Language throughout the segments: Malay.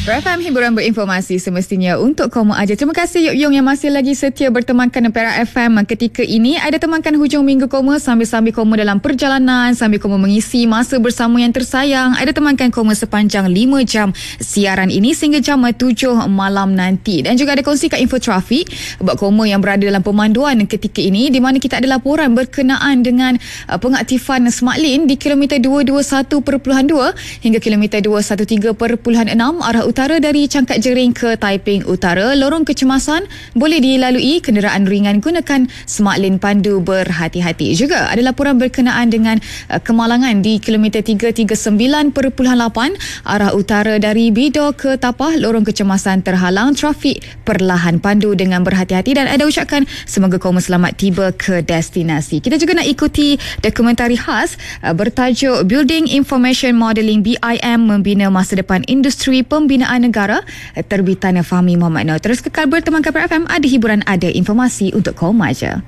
FM hiburan berinformasi semestinya untuk kamu aja. Terima kasih Yok Yong yang masih lagi setia bertemankan Perak FM ketika ini. Ada temankan hujung minggu kamu sambil-sambil kamu dalam perjalanan, sambil kamu mengisi masa bersama yang tersayang. Ada temankan kamu sepanjang 5 jam siaran ini sehingga jam 7 malam nanti. Dan juga ada kongsikan info trafik buat kamu yang berada dalam pemanduan ketika ini, di mana kita ada laporan berkenaan dengan pengaktifan Smart Lane di kilometer 221.2 hingga kilometer 213.6 arah utara dari Cangkat Jering ke Taiping Utara. Lorong kecemasan boleh dilalui kenderaan ringan, gunakan Smart Lane pandu berhati-hati. Juga ada laporan berkenaan dengan kemalangan di kilometer 339.8 arah utara dari Bidor ke Tapah. Lorong kecemasan terhalang, trafik perlahan, pandu dengan berhati-hati. Dan ada ucapkan semoga kaum selamat tiba ke destinasi. Kita juga nak ikuti dokumentari khas bertajuk Building Information Modelling BIM Membina Masa Depan Industri Pembinaan Negara, terbitan Fahmi Muhammad Noor. Terus kekal berteman Perak FM, ada hiburan, ada informasi untuk kaum aja.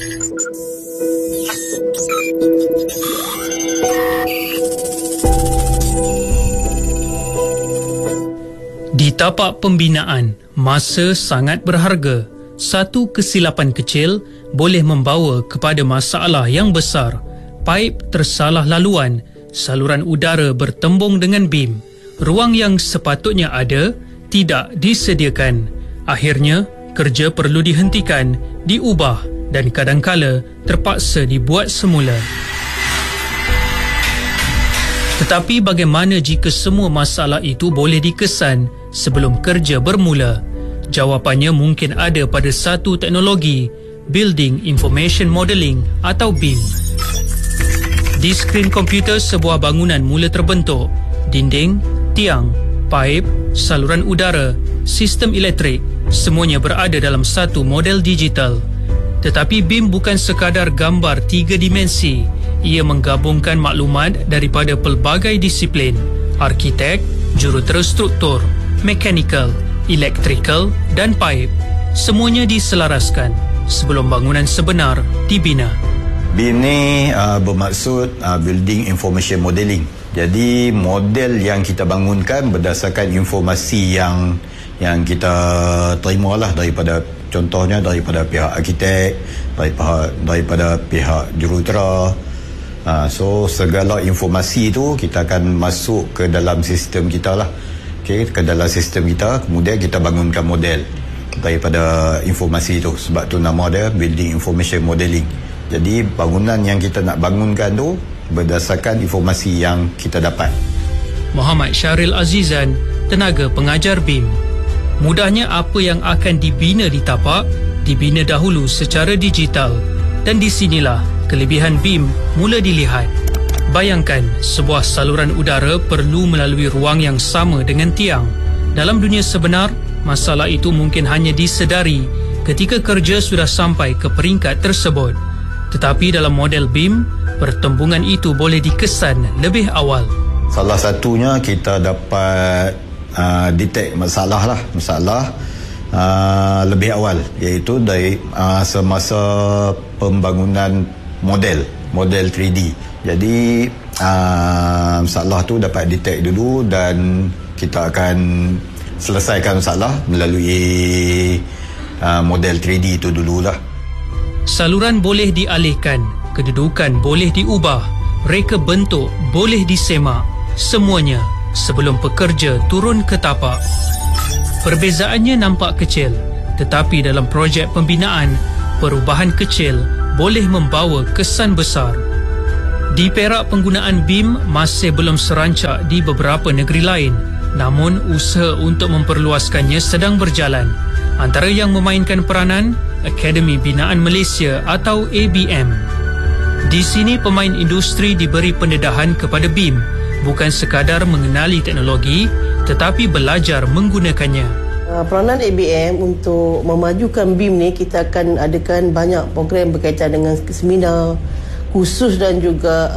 Di tapak pembinaan, masa sangat berharga. Satu kesilapan kecil boleh membawa kepada masalah yang besar. Paip tersalah laluan, saluran udara bertembung dengan bim. Ruang yang sepatutnya ada tidak disediakan. Akhirnya, kerja perlu dihentikan, diubah dan kadangkala terpaksa dibuat semula. Tetapi bagaimana jika semua masalah itu boleh dikesan sebelum kerja bermula? Jawapannya mungkin ada pada satu teknologi, Building Information Modelling atau BIM. Di skrin komputer, sebuah bangunan mula terbentuk. Dinding, tiang, paip, saluran udara, sistem elektrik, semuanya berada dalam satu model digital. Tetapi BIM bukan sekadar gambar 3 dimensi. Ia menggabungkan maklumat daripada pelbagai disiplin: arkitek, juruterstruktur, mekanikal, elektrikal dan paip. Semuanya diselaraskan sebelum bangunan sebenar dibina. BIM ni bermaksud Building Information Modelling. Jadi model yang kita bangunkan berdasarkan informasi yang kita terima lah daripada, contohnya daripada pihak arkitek, daripada pihak jurutera. So segala informasi itu kita akan masuk ke dalam sistem kita lah. Ke dalam sistem kita, kemudian kita bangunkan model daripada informasi itu. Sebab tu nama dia Building Information Modelling. Jadi bangunan yang kita nak bangunkan tu berdasarkan informasi yang kita dapat. Muhammad Syaril Azizan, tenaga pengajar BIM. Mudahnya apa yang akan dibina di tapak, dibina dahulu secara digital. Dan di sinilah kelebihan BIM mula dilihat. Bayangkan, sebuah saluran udara perlu melalui ruang yang sama dengan tiang. Dalam dunia sebenar, masalah itu mungkin hanya disedari ketika kerja sudah sampai ke peringkat tersebut. Tetapi dalam model BIM, pertembungan itu boleh dikesan lebih awal. Salah satunya kita dapat detect masalah lebih awal, iaitu dari semasa pembangunan model 3D. Jadi masalah tu dapat detect dulu dan kita akan selesaikan masalah melalui model 3D itu dululah. Saluran boleh dialihkan, kedudukan boleh diubah, reka bentuk boleh disemak. Semuanya sebelum pekerja turun ke tapak. Perbezaannya nampak kecil, tetapi dalam projek pembinaan, perubahan kecil boleh membawa kesan besar. Di Perak, penggunaan BIM masih belum serancak di beberapa negeri lain, namun usaha untuk memperluaskannya sedang berjalan. Antara yang memainkan peranan, Akademi Binaan Malaysia atau ABM. Di sini pemain industri diberi pendedahan kepada BIM, bukan sekadar mengenali teknologi, tetapi belajar menggunakannya. Peranan ABM untuk memajukan BIM ni, kita akan adakan banyak program berkaitan dengan seminar, kursus dan juga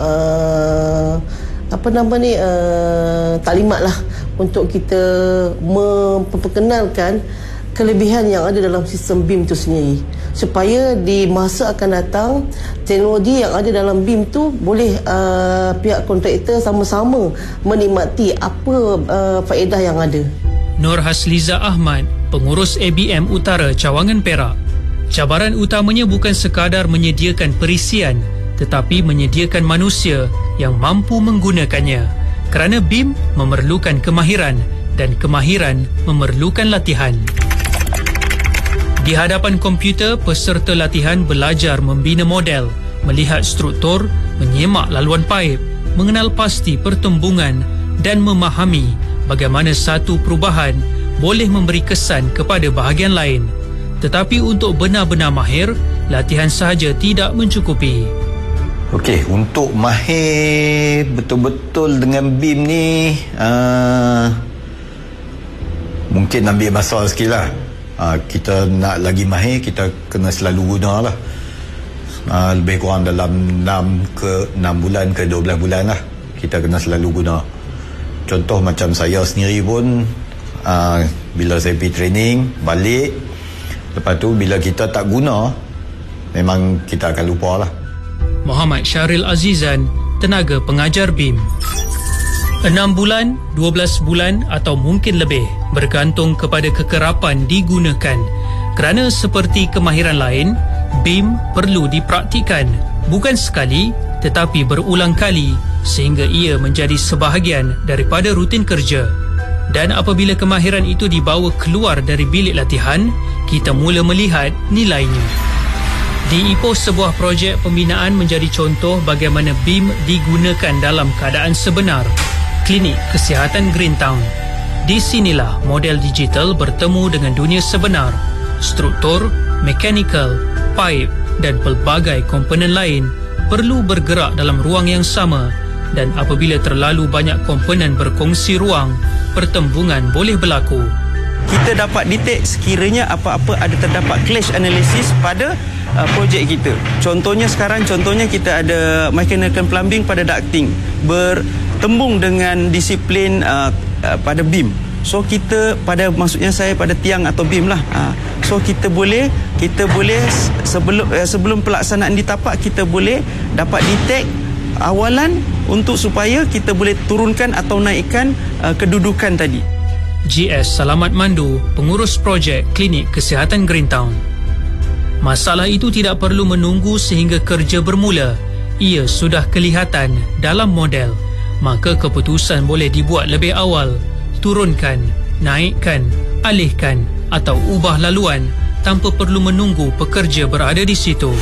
taklimat lah untuk kita memperkenalkan kelebihan yang ada dalam sistem BIM itu sendiri, supaya di masa akan datang teknologi yang ada dalam BIM tu boleh pihak kontraktor sama-sama menikmati apa faedah yang ada. Nur Hasliza Ahmad, pengurus ABM Utara Cawangan Perak. Cabaran utamanya bukan sekadar menyediakan perisian, tetapi menyediakan manusia yang mampu menggunakannya. Kerana BIM memerlukan kemahiran dan kemahiran memerlukan latihan. Di hadapan komputer, peserta latihan belajar membina model, melihat struktur, menyemak laluan paip, mengenal pasti pertembungan dan memahami bagaimana satu perubahan boleh memberi kesan kepada bahagian lain. Tetapi untuk benar-benar mahir, latihan sahaja tidak mencukupi. Okey, untuk mahir betul-betul dengan BIM ni, mungkin ambil masa sikit lah. Kita nak lagi mahir, kita kena selalu guna lah. Lebih kurang dalam 6 bulan ke 12 bulan lah, kita kena selalu guna. Contoh macam saya sendiri pun, bila saya pergi training, balik, lepas tu bila kita tak guna, memang kita akan lupa lah. Muhammad Syaril Azizan, tenaga pengajar BIM. 6 bulan, 12 bulan atau mungkin lebih, bergantung kepada kekerapan digunakan. Kerana seperti kemahiran lain, BIM perlu dipraktikkan, bukan sekali tetapi berulang kali sehingga ia menjadi sebahagian daripada rutin kerja. Dan apabila kemahiran itu dibawa keluar dari bilik latihan, kita mula melihat nilainya. Di Ipoh, sebuah projek pembinaan menjadi contoh bagaimana BIM digunakan dalam keadaan sebenar. Klinik Kesihatan Greentown. Di sinilah model digital bertemu dengan dunia sebenar. Struktur, mekanikal, paip dan pelbagai komponen lain perlu bergerak dalam ruang yang sama, dan apabila terlalu banyak komponen berkongsi ruang, pertembungan boleh berlaku. Kita dapat detect sekiranya apa-apa ada terdapat clash analysis pada projek kita. Contohnya kita ada mechanical plumbing pada ducting, bertembung dengan disiplin pada BIM. So kita maksudnya saya pada tiang atau BIM lah. So kita boleh sebelum pelaksanaan ditapak, kita boleh dapat detect awalan untuk supaya kita boleh turunkan atau naikkan kedudukan tadi. GS Salamat Mandu, pengurus projek Klinik Kesihatan Greentown. Masalah itu tidak perlu menunggu sehingga kerja bermula. Ia sudah kelihatan dalam model. Maka keputusan boleh dibuat lebih awal. Turunkan, naikkan, alihkan atau ubah laluan tanpa perlu menunggu pekerja berada di situ.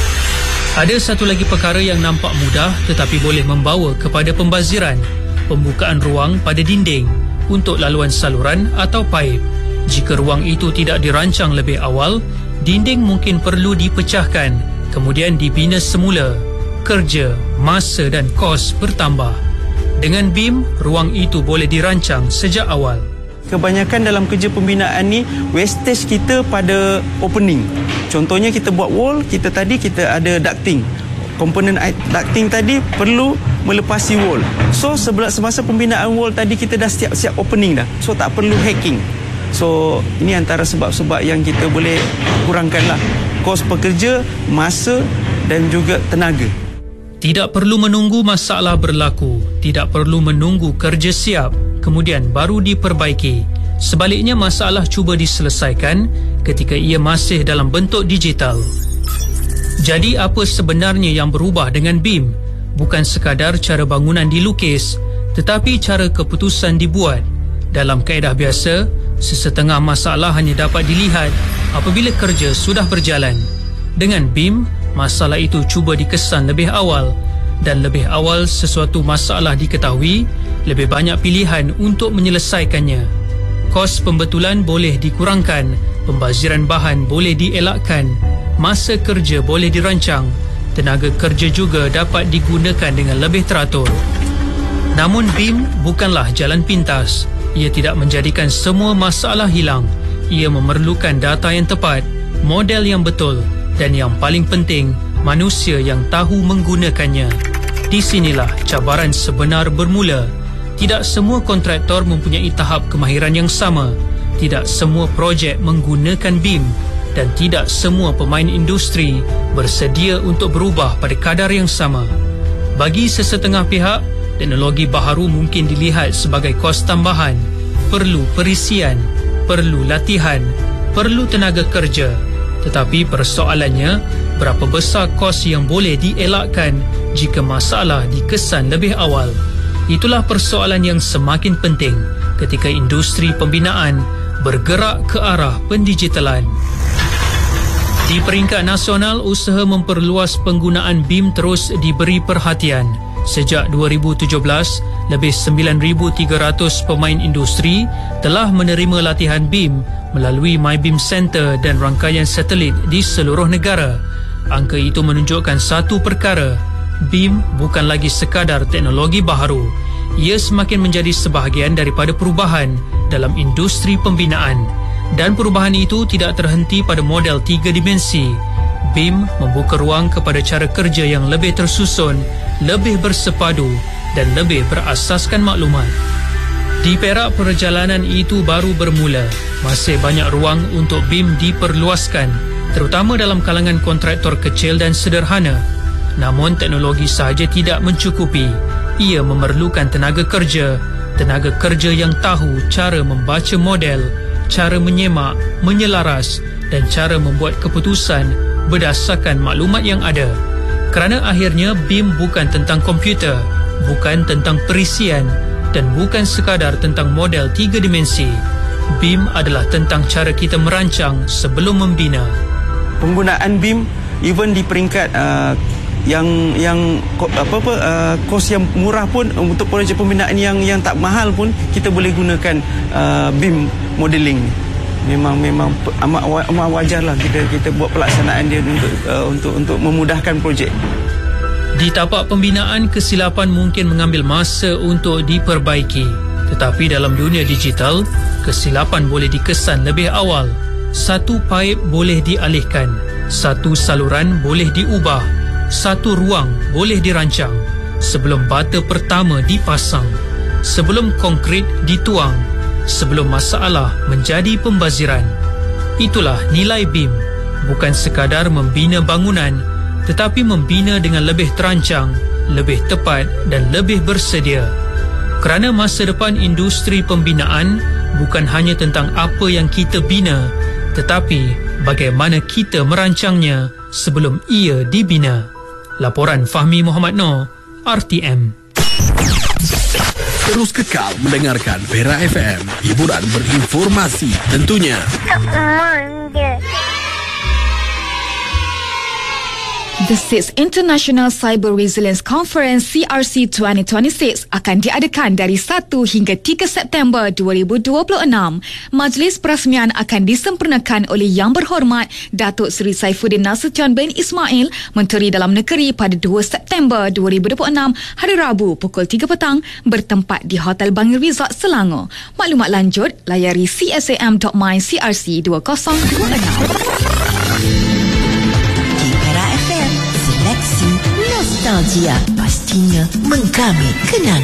Ada satu lagi perkara yang nampak mudah tetapi boleh membawa kepada pembaziran. Pembukaan ruang pada dinding untuk laluan saluran atau paip. Jika ruang itu tidak dirancang lebih awal, dinding mungkin perlu dipecahkan, kemudian dibina semula. Kerja, masa dan kos bertambah. Dengan BIM, ruang itu boleh dirancang sejak awal. Kebanyakan dalam kerja pembinaan ni, wastage kita pada opening. Contohnya kita buat wall, kita ada ducting. Komponen ducting tadi perlu melepasi wall. So semasa pembinaan wall tadi kita dah siap opening dah. So tak perlu hacking. So ini antara sebab-sebab yang kita boleh kurangkanlah kos pekerja, masa dan juga tenaga. Tidak perlu menunggu masalah berlaku, tidak perlu menunggu kerja siap kemudian baru diperbaiki. Sebaliknya, masalah cuba diselesaikan ketika ia masih dalam bentuk digital. Jadi apa sebenarnya yang berubah dengan BIM? Bukan sekadar cara bangunan dilukis, tetapi cara keputusan dibuat. Dalam kaedah biasa, sesetengah masalah hanya dapat dilihat apabila kerja sudah berjalan. Dengan BIM, masalah itu cuba dikesan lebih awal, dan lebih awal sesuatu masalah diketahui, lebih banyak pilihan untuk menyelesaikannya. Kos pembetulan boleh dikurangkan, pembaziran bahan boleh dielakkan, masa kerja boleh dirancang, tenaga kerja juga dapat digunakan dengan lebih teratur. Namun BIM bukanlah jalan pintas. Ia tidak menjadikan semua masalah hilang. Ia memerlukan data yang tepat, model yang betul dan yang paling penting, manusia yang tahu menggunakannya. Di sinilah cabaran sebenar bermula. Tidak semua kontraktor mempunyai tahap kemahiran yang sama. Tidak semua projek menggunakan BIM dan tidak semua pemain industri bersedia untuk berubah pada kadar yang sama. Bagi sesetengah pihak, teknologi baharu mungkin dilihat sebagai kos tambahan. perlu perisian, perlu latihan, perlu tenaga kerja. Tetapi persoalannya, berapa besar kos yang boleh dielakkan jika masalah dikesan lebih awal? Itulah persoalan yang semakin penting ketika industri pembinaan bergerak ke arah pendigitalan. Di peringkat nasional, usaha memperluas penggunaan BIM terus diberi perhatian. Sejak 2017, lebih 9,300 pemain industri telah menerima latihan BIM melalui MyBIM Center dan rangkaian satelit di seluruh negara. Angka itu menunjukkan satu perkara, BIM bukan lagi sekadar teknologi baharu. Ia semakin menjadi sebahagian daripada perubahan dalam industri pembinaan. Dan perubahan itu tidak terhenti pada model 3 dimensi. BIM membuka ruang kepada cara kerja yang lebih tersusun, lebih bersepadu dan lebih berasaskan maklumat. Di Perak, perjalanan itu baru bermula. Masih banyak ruang untuk BIM diperluaskan, terutama dalam kalangan kontraktor kecil dan sederhana. Namun teknologi sahaja tidak mencukupi. Ia memerlukan tenaga kerja yang tahu cara membaca model, cara menyemak, menyelaras dan cara membuat keputusan berdasarkan maklumat yang ada. Kerana akhirnya BIM bukan tentang komputer, bukan tentang perisian dan bukan sekadar tentang model 3 dimensi. BIM adalah tentang cara kita merancang sebelum membina. Penggunaan BIM even di peringkat kos yang murah pun, untuk projek pembinaan yang tak mahal pun kita boleh gunakan BIM modeling. Memang amat wajarlah kita buat pelaksanaan dia untuk memudahkan projek. Di tapak pembinaan, kesilapan mungkin mengambil masa untuk diperbaiki. Tetapi dalam dunia digital, kesilapan boleh dikesan lebih awal. Satu paip boleh dialihkan, satu saluran boleh diubah, satu ruang boleh dirancang sebelum bata pertama dipasang, sebelum konkrit dituang, sebelum masalah menjadi pembaziran. Itulah nilai BIM, bukan sekadar membina bangunan, tetapi membina dengan lebih terancang, lebih tepat dan lebih bersedia. Kerana masa depan industri pembinaan bukan hanya tentang apa yang kita bina, tetapi bagaimana kita merancangnya sebelum ia dibina. Laporan Fahmi Muhammad Noor, RTM. Terus kekal mendengarkan Perak FM, hiburan berinformasi tentunya. The 6th International Cyber Resilience Conference CRC 2026 akan diadakan dari 1 hingga 3 September 2026. Majlis perasmian akan disempurnakan oleh Yang Berhormat Datuk Seri Saifuddin Nasution bin Ismail, Menteri Dalam Negeri, pada 2 September 2026 hari Rabu pukul 3 petang bertempat di Hotel Bangir Resort Selangor. Maklumat lanjut layari csam.my.crc2026. Seleksi nostalgia pastinya mengkami kenangan.